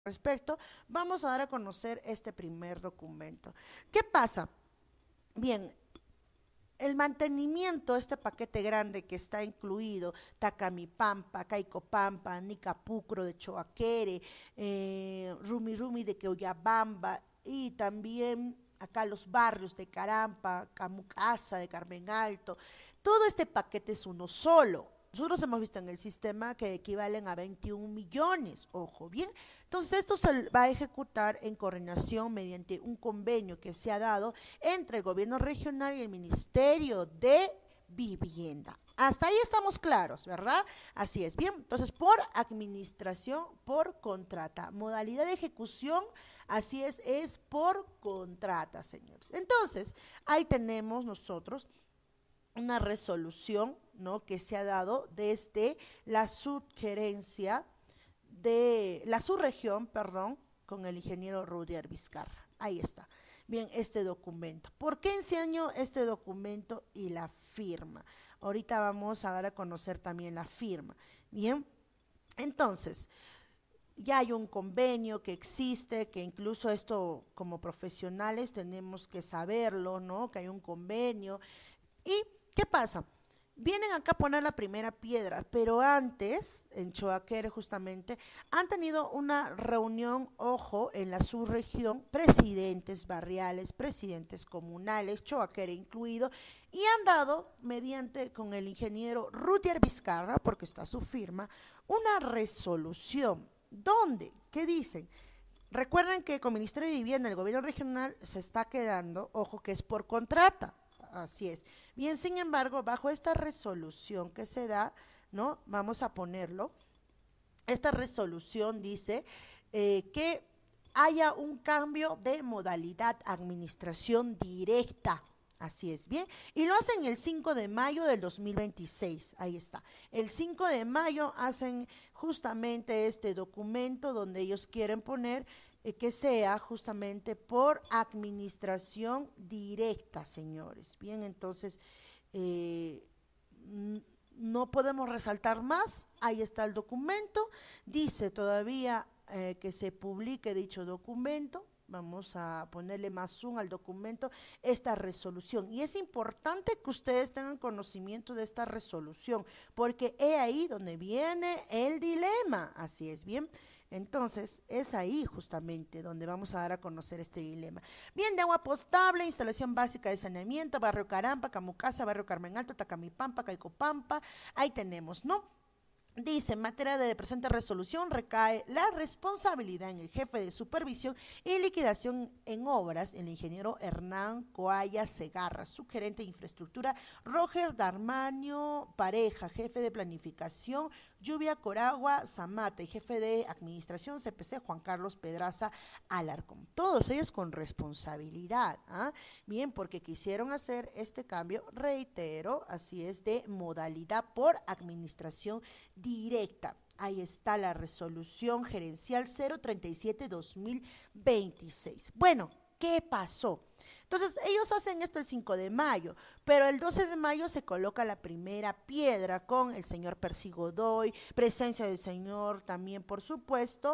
respecto, vamos a dar a conocer este primer documento. ¿Qué pasa? Bien, el mantenimiento, este paquete grande que está incluido, Tacamipampa, Caicopampa, Nicapucro de Choaquere, Rumi Rumi de Queoyabamba y también acá los barrios de Carampa, Camucasa de Carmen Alto, todo este paquete es uno solo. Nosotros hemos visto en el sistema que equivalen a 21 millones, ojo, bien. Entonces, esto se va a ejecutar en coordinación mediante un convenio que se ha dado entre el gobierno regional y el Ministerio de Vivienda. Hasta ahí estamos claros, ¿verdad? Así es. Bien, entonces, por administración, por contrata. Modalidad de ejecución, así es por contrata, señores. Entonces, ahí tenemos nosotros una resolución, ¿no?, que se ha dado desde la subgerencia de la subregión, perdón, con el ingeniero Rudier Vizcarra. Ahí está. Bien, este documento. ¿Por qué enseño este documento y la firma? Ahorita vamos a dar a conocer también la firma. Bien, entonces, ya hay un convenio que existe, que incluso esto como profesionales tenemos que saberlo, ¿no? Que hay un convenio. ¿Y qué pasa? Vienen acá a poner la primera piedra, pero antes, en Choaquere justamente, han tenido una reunión, ojo, en la subregión, presidentes barriales, presidentes comunales, Choaquere incluido, y han dado, mediante con el ingeniero Rudier Vizcarra, porque está su firma, una resolución. ¿Dónde? ¿Qué dicen? Recuerden que con Ministerio de Vivienda, el gobierno regional se está quedando, ojo, que es por contrata. Así es. Bien, sin embargo, bajo esta resolución que se da, ¿no? Vamos a ponerlo. Esta resolución dice que haya un cambio de modalidad administración directa. Así es, bien. Y lo hacen el 5 de mayo del 2026. Ahí está. El 5 de mayo hacen justamente este documento donde ellos quieren poner que sea justamente por administración directa, señores. Bien, entonces, eh, no podemos resaltar más, ahí está el documento, dice todavía que se publique dicho documento, vamos a ponerle más zoom al documento, esta resolución. Y es importante que ustedes tengan conocimiento de esta resolución, porque es ahí donde viene el dilema, así es, bien. Entonces, es ahí justamente donde vamos a dar a conocer este dilema. Bien, de agua potable, instalación básica de saneamiento, barrio Carampa, Camucasa, barrio Carmen Alto, Tacamipampa, Caicopampa, ahí tenemos, ¿no? Dice, en materia de presente resolución recae la responsabilidad en el jefe de supervisión y liquidación en obras, el ingeniero Hernán Coaya Segarra, subgerente de infraestructura, Roger Darmaño Pareja, jefe de planificación, Lluvia Coragua Zamata y jefe de administración CPC, Juan Carlos Pedraza Alarcón. Todos ellos con responsabilidad, ¿ah? Bien, porque quisieron hacer este cambio, reitero, así es, de modalidad por administración directa. Ahí está la resolución gerencial 037-2026. Bueno, ¿qué pasó? Entonces, ellos hacen esto el 5 de mayo, pero el 12 de mayo se coloca la primera piedra con el señor Percy Godoy, presencia del señor también, por supuesto,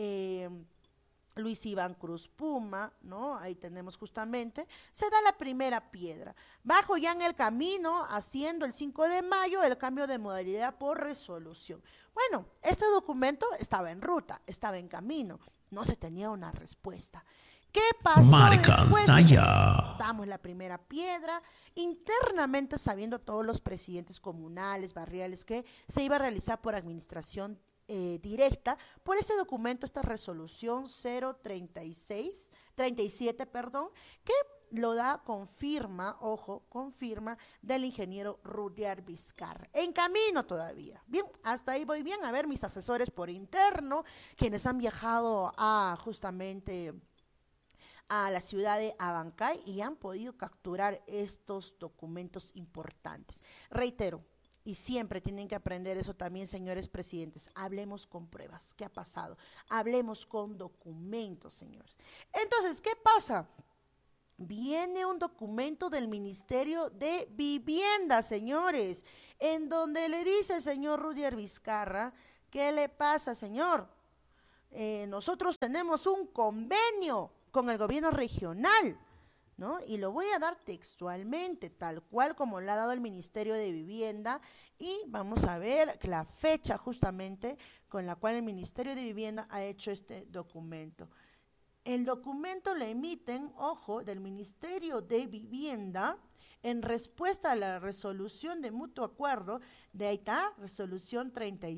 Luis Iván Cruz Puma, ¿no? Ahí tenemos justamente, se da la primera piedra. Bajo ya en el camino, haciendo el 5 de mayo el cambio de modalidad por resolución. Bueno, este documento estaba en ruta, estaba en camino, no se tenía una respuesta. ¿Qué pasó Marca después? Saya. Damos la primera piedra, internamente sabiendo todos los presidentes comunales, barriales, que se iba a realizar por administración directa por este documento, esta resolución 036, 37, perdón, que lo da, confirma, ojo, confirma del ingeniero Rudier Vizcarra. En camino todavía. Bien, hasta ahí voy bien. A ver, mis asesores por interno, quienes han viajado a justamente a la ciudad de Abancay y han podido capturar estos documentos importantes. Reitero, y siempre tienen que aprender eso también, señores presidentes. Hablemos con pruebas. ¿Qué ha pasado? Hablemos con documentos, señores. Entonces, ¿qué pasa? Viene un documento del Ministerio de Vivienda, señores, en donde le dice el señor Rudier Vizcarra, ¿qué le pasa, señor? nosotros tenemos un convenio con el gobierno regional, ¿no? Y lo voy a dar textualmente, tal cual como lo ha dado el Ministerio de Vivienda, y vamos a ver la fecha justamente con la cual el Ministerio de Vivienda ha hecho este documento. El documento lo emiten, ojo, del Ministerio de Vivienda en respuesta a la resolución de mutuo acuerdo, de ahí está, resolución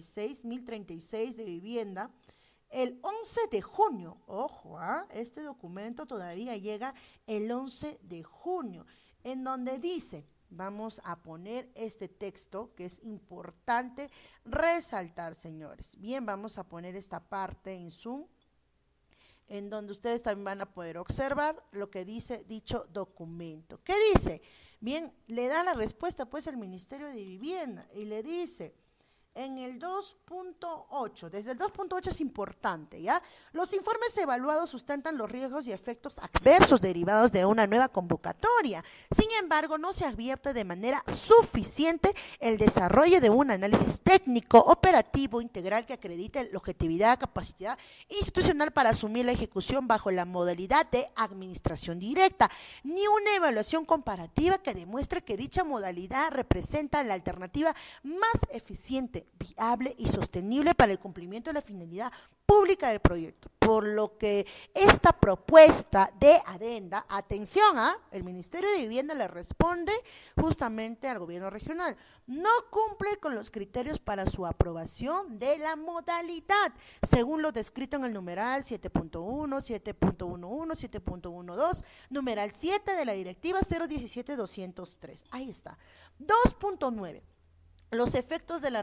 1036 de vivienda, el 11 de junio, ojo, este documento todavía llega el 11 de junio, en donde dice, vamos a poner este texto que es importante resaltar, señores. Bien, vamos a poner esta parte en Zoom, en donde ustedes también van a poder observar lo que dice dicho documento. ¿Qué dice? Bien, le da la respuesta pues el Ministerio de Vivienda y le dice, en el 2.8, desde el 2.8 es importante, ¿ya? Los informes evaluados sustentan los riesgos y efectos adversos derivados de una nueva convocatoria. Sin embargo, no se advierte de manera suficiente el desarrollo de un análisis técnico, operativo, integral que acredite la objetividad, capacidad institucional para asumir la ejecución bajo la modalidad de administración directa, ni una evaluación comparativa que demuestre que dicha modalidad representa la alternativa más eficiente, viable y sostenible para el cumplimiento de la finalidad pública del proyecto. Por lo que esta propuesta de adenda, atención, el Ministerio de Vivienda le responde justamente al gobierno regional, no cumple con los criterios para su aprobación de la modalidad, según lo descrito en el numeral 7.1, 7.11, 7.12, numeral 7 de la directiva 017-203. Ahí está. 2.9. Los efectos de la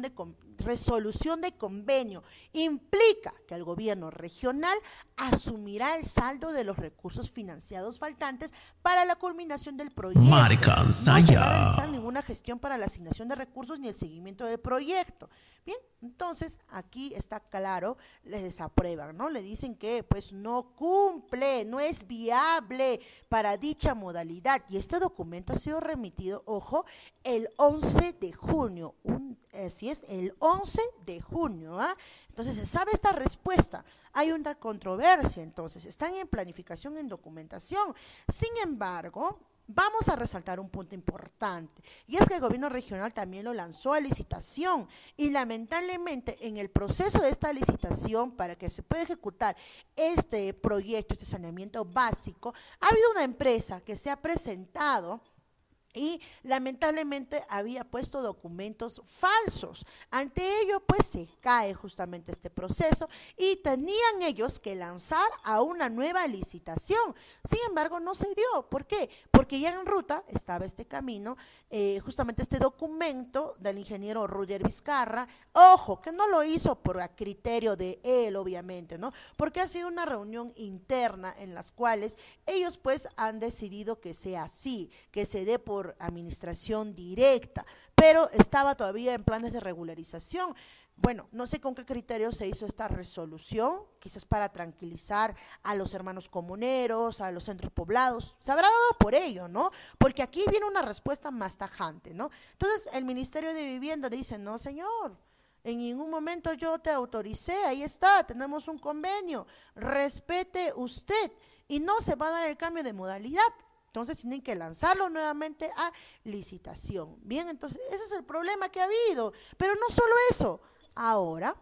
resolución de convenio implica que el gobierno regional asumirá el saldo de los recursos financiados faltantes para la culminación del proyecto. No se va a realizar ninguna gestión para la asignación de recursos ni el seguimiento del proyecto. Bien, entonces aquí está claro, les desaprueban, ¿no? Le dicen que pues no cumple, no es viable para dicha modalidad. Y este documento ha sido remitido, ojo, el 11 de junio, así es, el 11 de junio, Entonces se sabe esta respuesta, hay una controversia, entonces están en planificación, en documentación. Sin embargo, vamos a resaltar un punto importante, y es que el gobierno regional también lo lanzó a licitación, y lamentablemente en el proceso de esta licitación, para que se pueda ejecutar este proyecto, este saneamiento básico, ha habido una empresa que se ha presentado y lamentablemente había puesto documentos falsos. Ante ello, pues se cae justamente este proceso y tenían ellos que lanzar a una nueva licitación. Sin embargo, no se dio. ¿Por qué? Porque ya en ruta estaba este camino, justamente este documento del ingeniero Roger Vizcarra. Ojo, que no lo hizo por a criterio de él, obviamente, ¿no? Porque ha sido una reunión interna en las cuales ellos pues han decidido que sea así, que se dé por administración directa, pero estaba todavía en planes de regularización. Bueno, no sé con qué criterio se hizo esta resolución, quizás para tranquilizar a los hermanos comuneros, a los centros poblados, se habrá dado por ello, ¿no? Porque aquí viene una respuesta más tajante, ¿no? Entonces el Ministerio de Vivienda dice, no señor, en ningún momento yo te autoricé, ahí está, tenemos un convenio, respete usted, y no se va a dar el cambio de modalidad. Entonces tienen que lanzarlo nuevamente a licitación. Bien, entonces ese es el problema que ha habido. Pero no solo eso. Ahora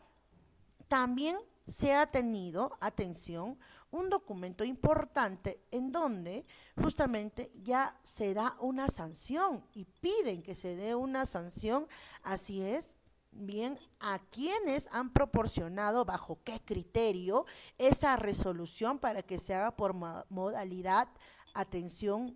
también se ha tenido, atención, un documento importante en donde justamente ya se da una sanción y piden que se dé una sanción, así es, bien, a quienes han proporcionado bajo qué criterio esa resolución para que se haga por modalidad atención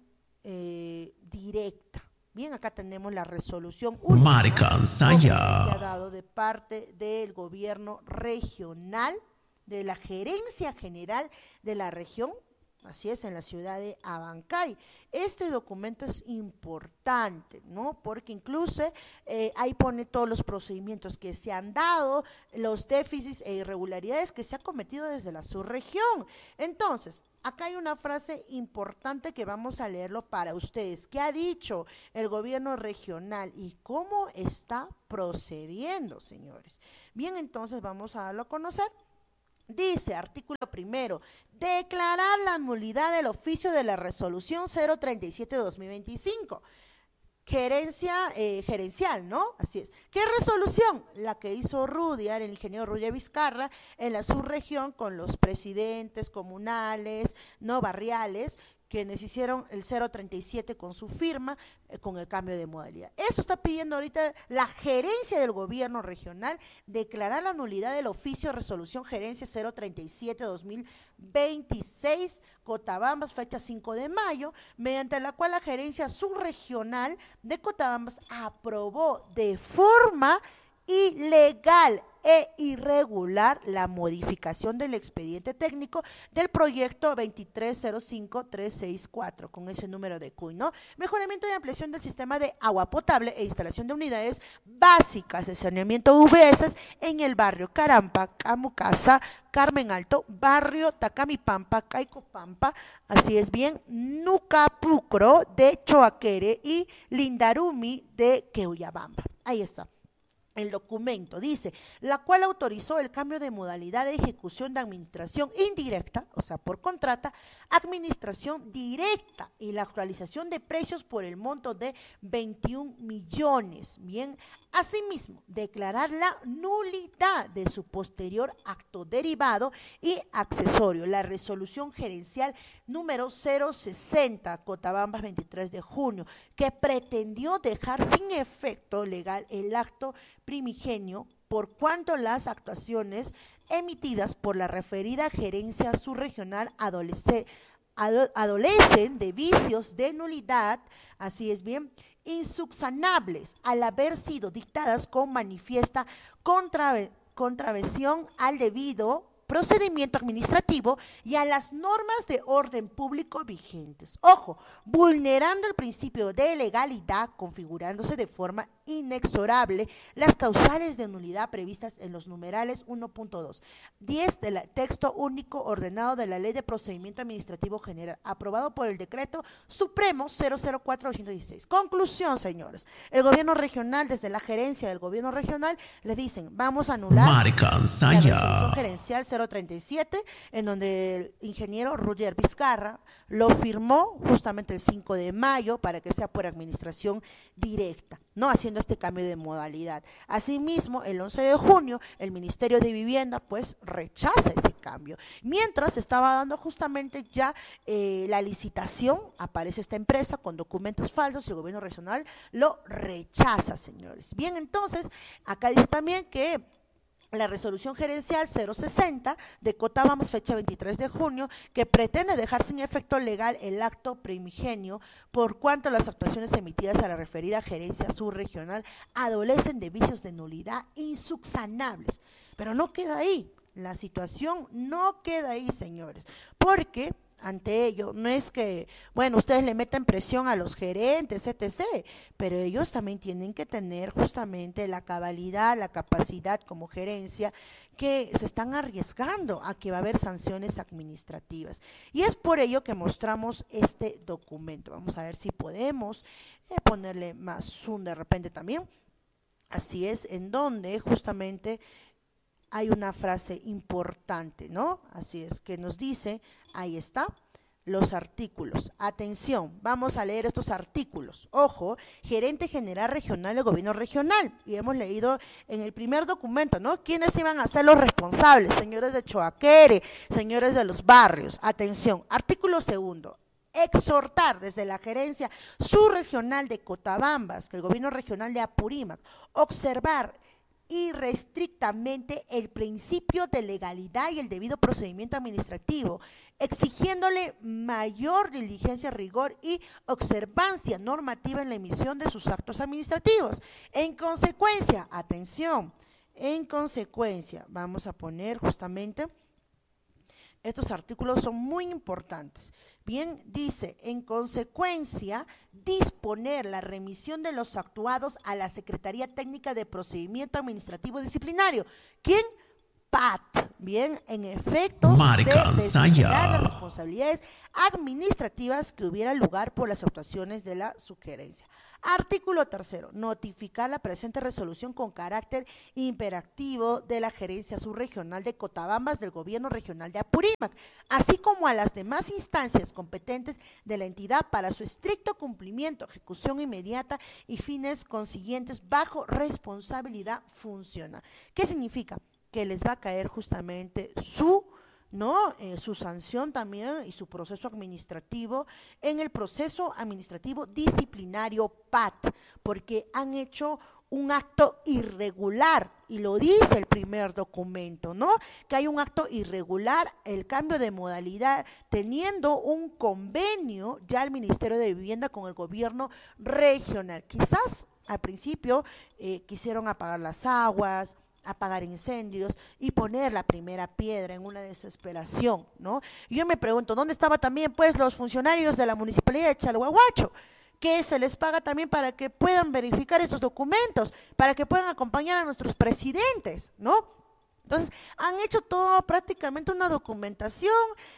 directa. Bien, acá tenemos la resolución última que se ha dado de parte del gobierno regional, de la Gerencia General de la región, así es, en la ciudad de Abancay. Este documento es importante, ¿no? Porque incluso ahí pone todos los procedimientos que se han dado, los déficits e irregularidades que se han cometido desde la subregión. Entonces, acá hay una frase importante que vamos a leerlo para ustedes. ¿Qué ha dicho el gobierno regional y cómo está procediendo, señores? Bien, entonces vamos a darlo a conocer. Dice, artículo primero, declarar la nulidad del oficio de la resolución 037-2025. Gerencial, ¿no? Así es. ¿Qué resolución? La que hizo Rudyard, el ingeniero Rudyard Vizcarra, en la subregión con los presidentes comunales, no barriales, quienes hicieron el 037 con su firma, con el cambio de modalidad. Eso está pidiendo ahorita la gerencia del gobierno regional, declarar la nulidad del oficio de resolución gerencia 037-2026, Cotabambas, fecha 5 de mayo, mediante la cual la gerencia subregional de Cotabambas aprobó de forma ilegal e irregular la modificación del expediente técnico del proyecto 2305364 con ese número de CUI, ¿no? Mejoramiento y ampliación del sistema de agua potable e instalación de unidades básicas de saneamiento UVS en el barrio Carampa, Camucasa, Carmen Alto, barrio Tacamipampa, Caicopampa, así es bien, Nucapucro de Choaquere y Lindarumi de Queuyabamba. Ahí está. El documento dice, la cual autorizó el cambio de modalidad de ejecución de administración indirecta, o sea, por contrata, administración directa y la actualización de precios por el monto de 21 millones. Bien, asimismo, declarar la nulidad de su posterior acto derivado y accesorio, la resolución gerencial número 060, Cotabambas 23 de junio, que pretendió dejar sin efecto legal el acto primigenio por cuanto las actuaciones emitidas por la referida gerencia subregional adolecen de vicios de nulidad, así es bien, insubsanables al haber sido dictadas con manifiesta contravención al debido procedimiento administrativo y a las normas de orden público vigentes. Ojo, vulnerando el principio de legalidad, configurándose de forma inexorable las causales de nulidad previstas en los numerales 1.2, 10 del texto único ordenado de la Ley de Procedimiento Administrativo General, aprobado por el Decreto Supremo 004-216. Conclusión, señores. El gobierno regional, desde la gerencia del gobierno regional, le dicen, vamos a anular la resolución gerencial 037, en donde el ingeniero Rudyard Vizcarra lo firmó justamente el 5 de mayo para que sea por administración directa, no haciendo este cambio de modalidad. Asimismo, el 11 de junio, el Ministerio de Vivienda pues rechaza ese cambio. Mientras estaba dando justamente ya la licitación, aparece esta empresa con documentos falsos y el gobierno regional lo rechaza, señores. Bien, entonces, acá dice también que la resolución gerencial 060 de Cotabambas, fecha 23 de junio, que pretende dejar sin efecto legal el acto primigenio por cuanto las actuaciones emitidas a la referida gerencia subregional adolecen de vicios de nulidad insubsanables. Pero no queda ahí, la situación no queda ahí, señores, porque ante ello, no es que, bueno, ustedes le metan presión a los gerentes, etc., pero ellos también tienen que tener justamente la cabalidad, la capacidad como gerencia, que se están arriesgando a que va a haber sanciones administrativas. Y es por ello que mostramos este documento. Vamos a ver si podemos ponerle más zoom de repente también. Así es, en donde justamente hay una frase importante, ¿no? Así es, que nos dice, ahí está, los artículos. Atención, vamos a leer estos artículos. Ojo, gerente general regional del gobierno regional. Y hemos leído en el primer documento, ¿no? ¿Quiénes iban a ser los responsables? Señores de Choaquere, señores de los barrios. Atención, artículo segundo. Exhortar desde la gerencia subregional de Cotabambas, que el gobierno regional de Apurímac, observar irrestrictamente el principio de legalidad y el debido procedimiento administrativo, exigiéndole mayor diligencia, rigor y observancia normativa en la emisión de sus actos administrativos. En consecuencia, atención, en consecuencia, vamos a poner justamente, estos artículos son muy importantes. Bien, dice, en consecuencia, disponer la remisión de los actuados a la Secretaría Técnica de Procedimiento Administrativo Disciplinario. ¿Quién? PAT, bien, en efectos Marca de desvincular las Saya. responsabilidades administrativas que hubiera lugar por las actuaciones de la subgerencia. Artículo tercero, notificar la presente resolución con carácter imperativo de la gerencia subregional de Cotabambas del gobierno regional de Apurímac, así como a las demás instancias competentes de la entidad para su estricto cumplimiento, ejecución inmediata y fines consiguientes bajo responsabilidad funcional. ¿Qué significa? Que les va a caer justamente su sanción también y su proceso administrativo en el proceso administrativo disciplinario PAT, porque han hecho un acto irregular, y lo dice el primer documento, ¿no? Que hay un acto irregular, el cambio de modalidad, teniendo un convenio ya el Ministerio de Vivienda con el gobierno regional. Quizás al principio quisieron apagar las aguas, apagar incendios y poner la primera piedra en una desesperación, ¿no? Y yo me pregunto, ¿dónde estaban también pues los funcionarios de la municipalidad de Chalhuahuacho? Que se les paga también para que puedan verificar esos documentos, para que puedan acompañar a nuestros presidentes, ¿no? Entonces, han hecho todo prácticamente una documentación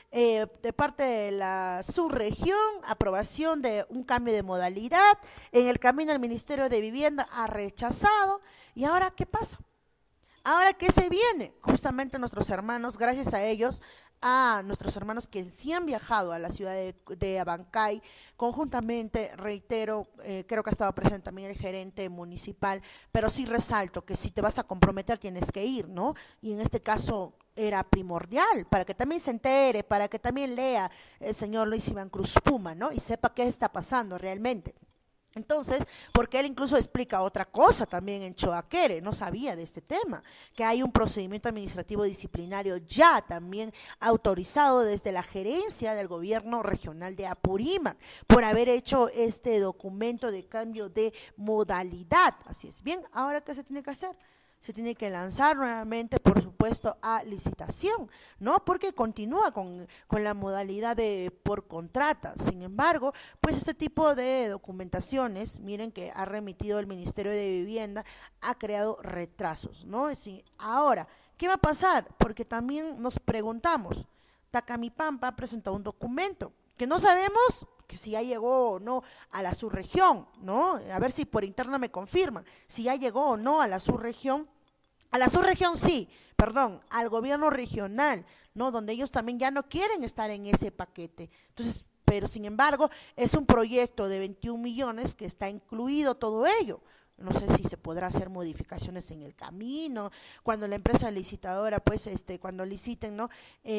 de parte de la subregión, aprobación de un cambio de modalidad, en el camino al Ministerio de Vivienda ha rechazado, y ahora, ¿qué pasa? Ahora, ¿qué se viene? Justamente nuestros hermanos, gracias a ellos, a nuestros hermanos que sí han viajado a la ciudad de Abancay, conjuntamente, reitero, creo que ha estado presente también el gerente municipal, pero sí resalto que si te vas a comprometer tienes que ir, ¿no? Y en este caso era primordial, para que también se entere, para que también lea el señor Luis Iván Cruz Puma, ¿no? Y sepa qué está pasando realmente. Entonces, porque él incluso explica otra cosa también en Choaquere, no sabía de este tema, que hay un procedimiento administrativo disciplinario ya también autorizado desde la gerencia del gobierno regional de Apurímac por haber hecho este documento de cambio de modalidad. Así es. Bien, ahora ¿qué se tiene que hacer? Se tiene que lanzar nuevamente, por supuesto, a licitación, ¿no? Porque continúa con la modalidad de por contrata. Sin embargo, pues este tipo de documentaciones, miren que ha remitido el Ministerio de Vivienda, ha creado retrasos, ¿no? Es decir, ahora, ¿qué va a pasar? Porque también nos preguntamos, Tacamipampa ha presentado un documento que no sabemos que si ya llegó o no a la subregión, ¿no? A ver si por interno me confirman, si ya llegó o no a la subregión sí, perdón, al gobierno regional, ¿no? Donde ellos también ya no quieren estar en ese paquete. Entonces, pero sin embargo, es un proyecto de 21 millones que está incluido todo ello. No sé si se podrá hacer modificaciones en el camino, cuando la empresa licitadora, pues, cuando liciten, ¿no?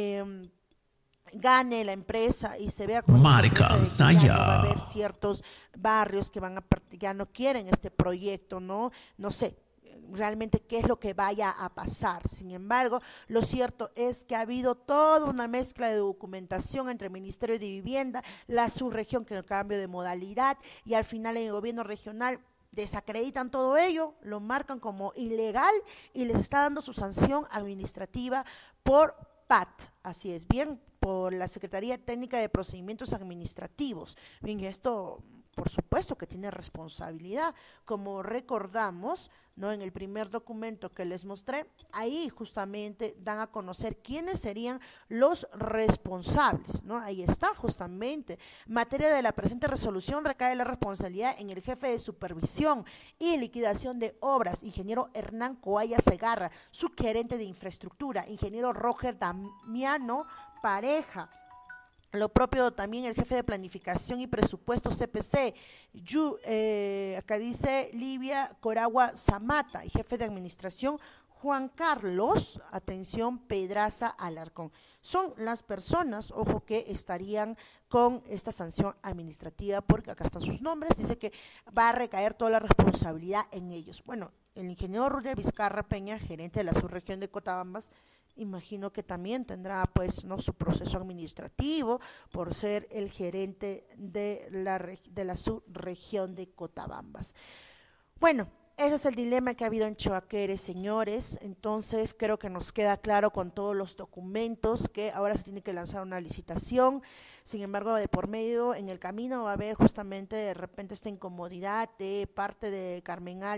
Gane la empresa y se vea con esa sorpresa Marca de que ya no va a haber Saya. ciertos barrios que ya no quieren este proyecto, ¿no? No sé realmente qué es lo que vaya a pasar. Sin embargo, lo cierto es que ha habido toda una mezcla de documentación entre el Ministerio de Vivienda, la subregión que el cambio de modalidad, y al final en el gobierno regional desacreditan todo ello, lo marcan como ilegal y les está dando su sanción administrativa por PAT, así es, bien, por la Secretaría Técnica de Procedimientos Administrativos. Bien, esto por supuesto que tiene responsabilidad, como recordamos, ¿no? En el primer documento que les mostré, ahí justamente dan a conocer quiénes serían los responsables, ¿no? Ahí está justamente. En materia de la presente resolución recae la responsabilidad en el jefe de supervisión y liquidación de obras, ingeniero Hernán Coaya Segarra, subgerente de infraestructura, ingeniero Roger Damiano Pareja. Lo propio también el jefe de planificación y presupuesto CPC, acá dice Livia Coragua Zamata, y jefe de administración Juan Carlos, atención, Pedraza Alarcón. Son las personas, ojo, que estarían con esta sanción administrativa, porque acá están sus nombres, dice que va a recaer toda la responsabilidad en ellos. Bueno, el ingeniero Rudy Vizcarra Peña, gerente de la subregión de Cotabambas, imagino que también tendrá pues no su proceso administrativo por ser el gerente de la subregión de Cotabambas. Bueno, ese es el dilema que ha habido en Choaquere, señores. Entonces creo que nos queda claro con todos los documentos que ahora se tiene que lanzar una licitación. Sin embargo, de por medio en el camino va a haber justamente de repente esta incomodidad de parte de Carmen Alto,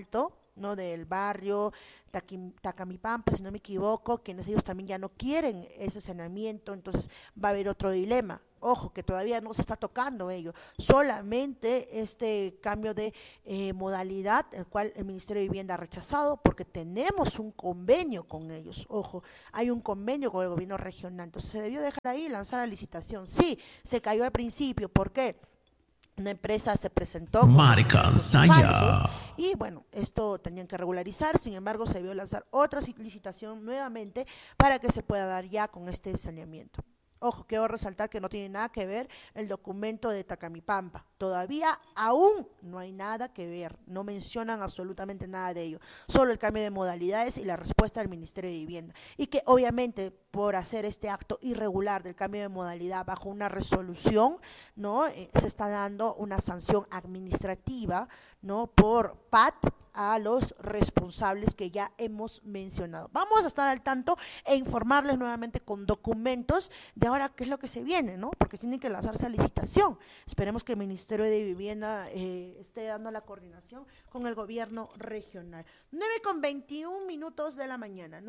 ¿no? Del barrio Tacamipampa, si no me equivoco, quienes ellos también ya no quieren ese saneamiento, entonces va a haber otro dilema. Ojo, que todavía no se está tocando ello, solamente este cambio de modalidad, el cual el Ministerio de Vivienda ha rechazado porque tenemos un convenio con ellos. Ojo, hay un convenio con el gobierno regional, entonces se debió dejar ahí y lanzar la licitación. Sí, se cayó al principio, ¿por qué? Una empresa se presentó con falsos y bueno, esto tenían que regularizar, sin embargo se debió lanzar otra licitación nuevamente para que se pueda dar ya con este saneamiento. Ojo, quiero resaltar que no tiene nada que ver el documento de Tacamipampa. Todavía aún no hay nada que ver, no mencionan absolutamente nada de ello. Solo el cambio de modalidades y la respuesta del Ministerio de Vivienda. Y que obviamente por hacer este acto irregular del cambio de modalidad bajo una resolución, ¿no? Se está dando una sanción administrativa, ¿no? Por PAT a los responsables que ya hemos mencionado. Vamos a estar al tanto e informarles nuevamente con documentos de ahora qué es lo que se viene, ¿no? Porque tienen que lanzarse a licitación. Esperemos que el Ministerio de Vivienda esté dando la coordinación con el gobierno regional. 9:21 de la mañana,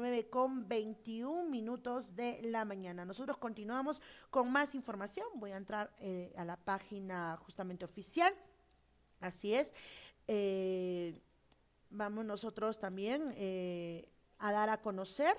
9:21 de la mañana. Nosotros continuamos con más información. Voy a entrar a la página justamente oficial. Así es. Vamos nosotros también a dar a conocer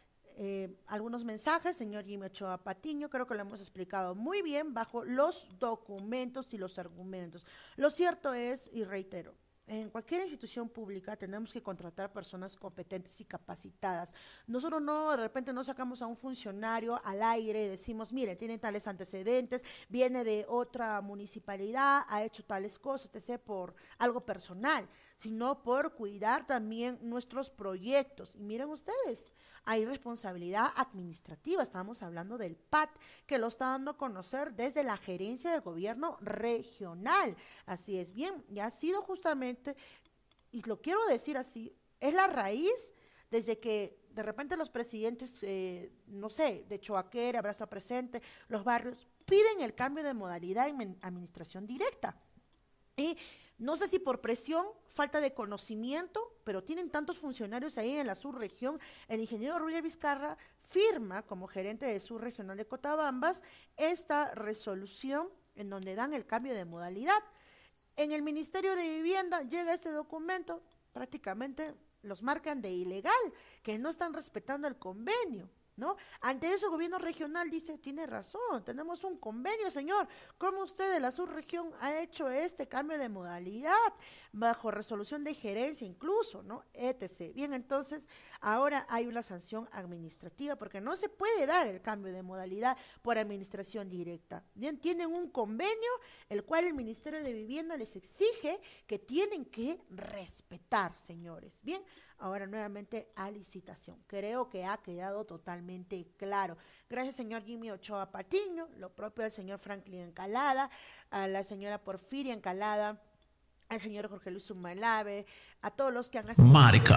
algunos mensajes, señor Jimmy Ochoa Patiño, creo que lo hemos explicado muy bien bajo los documentos y los argumentos. Lo cierto es, y reitero, en cualquier institución pública tenemos que contratar personas competentes y capacitadas. Nosotros no, de repente no sacamos a un funcionario al aire y decimos, mire, tiene tales antecedentes, viene de otra municipalidad, ha hecho tales cosas, etc., por algo personal, sino por cuidar también nuestros proyectos. Y miren ustedes, hay responsabilidad administrativa, estamos hablando del PAT, que lo está dando a conocer desde la gerencia del gobierno regional. Así es, bien, y ha sido justamente, y lo quiero decir así, es la raíz desde que de repente los presidentes, no sé, de Choaquera habrá estado presente, los barrios, piden el cambio de modalidad en administración directa. Y no sé si por presión, falta de conocimiento, pero tienen tantos funcionarios ahí en la subregión. El ingeniero Ruy Vizcarra firma como gerente de subregional de Cotabambas esta resolución en donde dan el cambio de modalidad. En el Ministerio de Vivienda llega este documento, prácticamente los marcan de ilegal, que no están respetando el convenio, ¿no? Ante eso el gobierno regional dice, tiene razón, tenemos un convenio, señor, ¿cómo usted de la subregión ha hecho este cambio de modalidad bajo resolución de gerencia incluso, ¿no? etc. Bien, entonces ahora hay una sanción administrativa porque no se puede dar el cambio de modalidad por administración directa. Bien, tienen un convenio el cual el Ministerio de Vivienda les exige que tienen que respetar, señores. Bien, ahora nuevamente a licitación. Creo que ha quedado totalmente claro. Gracias, señor Jimmy Ochoa Patiño, lo propio del señor Franklin Encalada, a la señora Porfiria Encalada, al señor Jorge Luis Sumalave, a todos los que han asistido.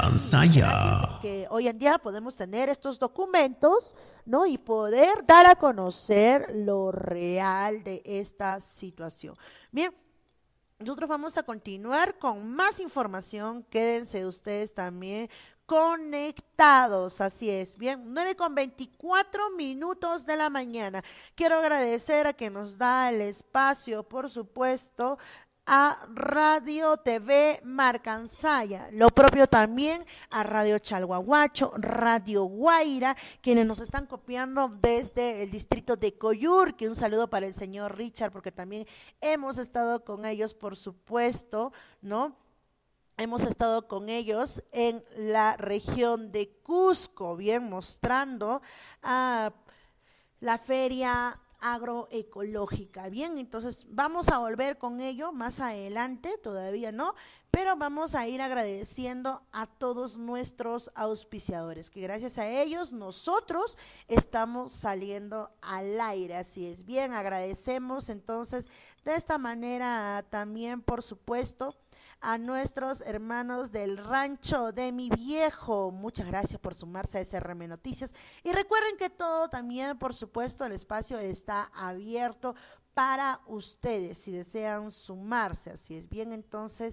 Que hoy en día podemos tener estos documentos, ¿no? Y poder dar a conocer lo real de esta situación. Bien. Nosotros vamos a continuar con más información, quédense ustedes también conectados, así es, bien, 9:24 de la mañana. Quiero agradecer a quien nos da el espacio, por supuesto, a Radio TV Marcansaya, lo propio también a Radio Chalhuahuacho, Radio Guaira, quienes nos están copiando desde el distrito de Coyurque. Un saludo para el señor Richard, porque también hemos estado con ellos, por supuesto, ¿no? Hemos estado con ellos en la región de Cusco, bien, mostrando a la feria agroecológica. Bien, entonces vamos a volver con ello más adelante, todavía no, pero vamos a ir agradeciendo a todos nuestros auspiciadores, que gracias a ellos nosotros estamos saliendo al aire, así es. Bien, agradecemos entonces de esta manera también, por supuesto, a nuestros hermanos del Rancho de Mi Viejo. Muchas gracias por sumarse a SRM Noticias. Y recuerden que todo también, por supuesto, el espacio está abierto para ustedes si desean sumarse. Así es. Bien, entonces,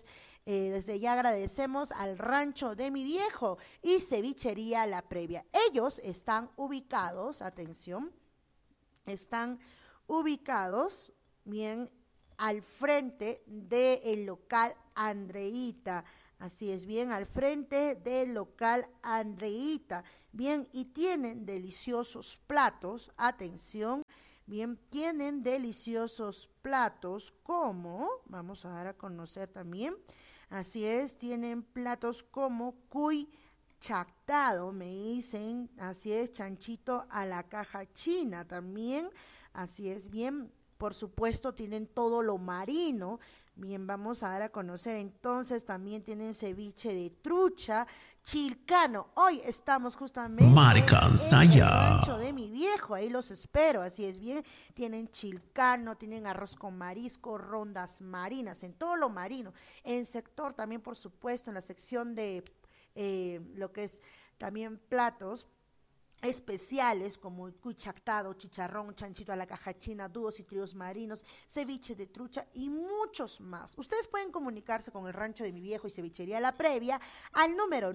Desde ya agradecemos al Rancho de mi Viejo y Cevichería La Previa. Ellos están ubicados, atención, están ubicados bien al frente del local Andreita. Así es, bien, al frente del local Andreita. Bien, y tienen deliciosos platos, atención, bien, tienen deliciosos platos como, vamos a dar a conocer también, así es, tienen platos como cuy chactado, me dicen, así es, chanchito a la caja china también, así es, bien, por supuesto tienen todo lo marino. Bien, vamos a dar a conocer entonces, también tienen ceviche de trucha, chilcano. Hoy estamos justamente en el rancho de mi viejo, ahí los espero, así es bien. Tienen chilcano, tienen arroz con marisco, rondas marinas, en todo lo marino. En sector también, por supuesto, en la sección de lo que es también platos especiales como cuy chactado, chicharrón, chanchito a la caja china, dúos y tríos marinos, ceviche de trucha y muchos más. Ustedes pueden comunicarse con el Rancho de mi Viejo y Cevichería La Previa al número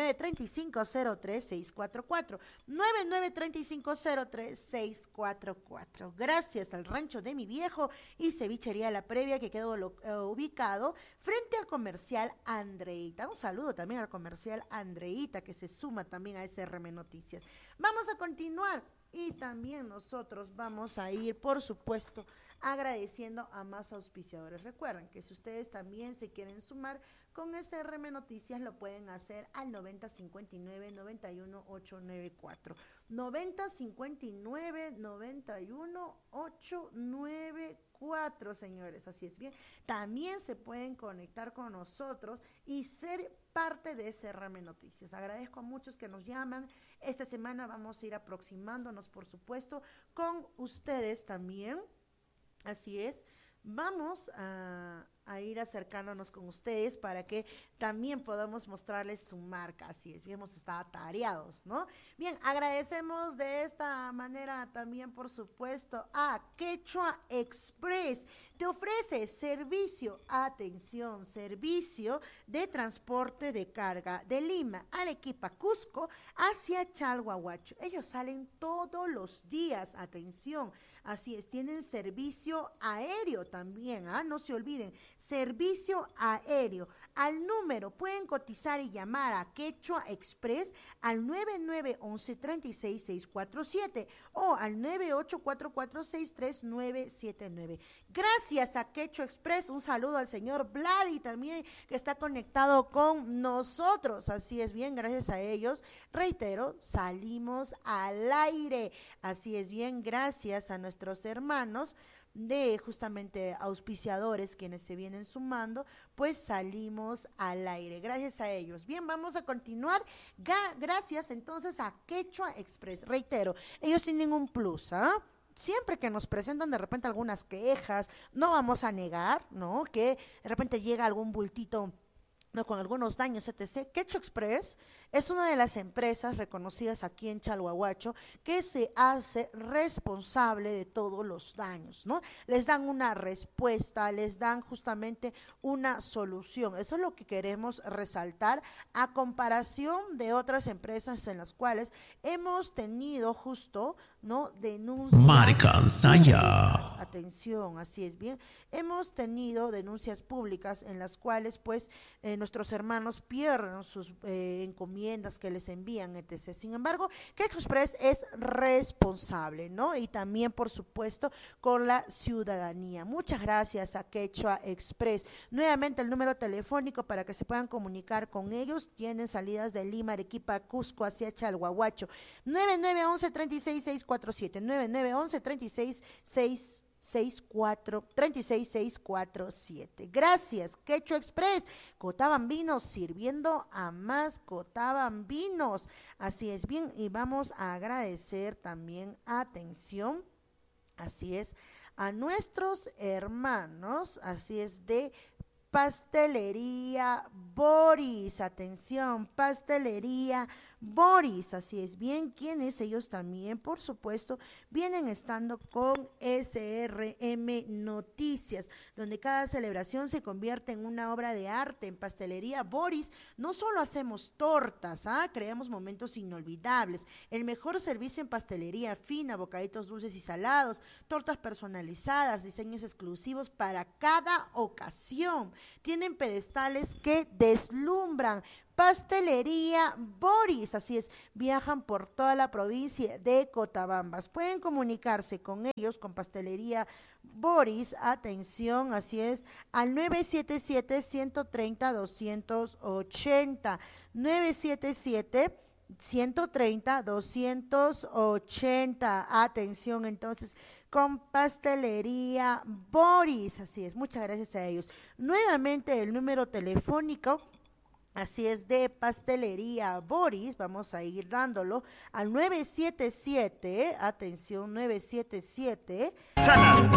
9935033644, 9935033644. Gracias al Rancho de mi Viejo y Cevichería La Previa, que quedó ubicado frente al comercial Andreita. Un saludo también al comercial Andreita, que se suma también a SRM Noticias. Vamos a continuar y también nosotros vamos a ir, por supuesto, agradeciendo a más auspiciadores. Recuerden que si ustedes también se quieren sumar con SRM Noticias, lo pueden hacer al 9059-91894. 9059-91894, señores, así es bien. También se pueden conectar con nosotros y ser parte de SRM Noticias. Agradezco a muchos que nos llaman. Esta semana vamos a ir aproximándonos, por supuesto, con ustedes también. Así es. Vamos a ir acercándonos con ustedes para que también podamos mostrarles su marca. Así es, bien, hemos estado atareados, ¿no? Bien, agradecemos de esta manera también, por supuesto, a Quechua Express. Te ofrece servicio, atención, servicio de transporte de carga de Lima, Arequipa, Cusco, hacia Chalhuahuacho. Ellos salen todos los días, atención. Así es, tienen servicio aéreo también, no se olviden, servicio aéreo. Al número pueden cotizar y llamar a Quechua Express al 9911-36647 o al 9844639979. Gracias a Quechua Express, un saludo al señor Vladi también que está conectado con nosotros. Así es bien, gracias a ellos, reitero, salimos al aire. Así es bien, gracias a nuestros hermanos de justamente auspiciadores quienes se vienen sumando, pues salimos al aire, gracias a ellos. Bien, vamos a continuar, gracias entonces a Quechua Express, reitero, ellos tienen un plus, siempre que nos presentan de repente algunas quejas, no vamos a negar, ¿no? Que de repente llega algún bultito, no, con algunos daños, etc. Quechua Express es una de las empresas reconocidas aquí en Chalhuahuacho que se hace responsable de todos los daños, ¿no? Les dan una respuesta, les dan justamente una solución. Eso es lo que queremos resaltar a comparación de otras empresas en las cuales hemos tenido justo, ¿no? Denuncias. Atención, así es bien. Hemos tenido denuncias públicas en las cuales, pues, nuestros hermanos pierden sus encomiendas que les envían, etc. Sin embargo, Quechua Express es responsable, ¿no? Y también, por supuesto, con la ciudadanía. Muchas gracias a Quechua Express. Nuevamente el número telefónico para que se puedan comunicar con ellos. Tienen salidas de Lima, Arequipa, Cusco, hacia Chalhuahuacho. 9911-36647, 36647. Gracias, Quechua Express. Cotabambinos, sirviendo a más Cotabambinos. Así es bien, y vamos a agradecer también, atención, así es, a nuestros hermanos, así es, de Pastelería Boris, atención, Pastelería Boris, así es, bien, quienes ellos también, por supuesto, vienen estando con SRM Noticias, donde cada celebración se convierte en una obra de arte. En Pastelería Boris no solo hacemos tortas, creamos momentos inolvidables, el mejor servicio en pastelería fina, bocaditos dulces y salados, tortas personalizadas, diseños exclusivos para cada ocasión. Tienen pedestales que deslumbran. Pastelería Boris, así es, viajan por toda la provincia de Cotabambas. Pueden comunicarse con ellos, con Pastelería Boris, atención, así es, al 977-130-280, 977-130-280, atención entonces, con Pastelería Boris, así es, muchas gracias a ellos. Nuevamente el número telefónico, así es, de Pastelería Boris, vamos a ir dándolo al 977, atención, 977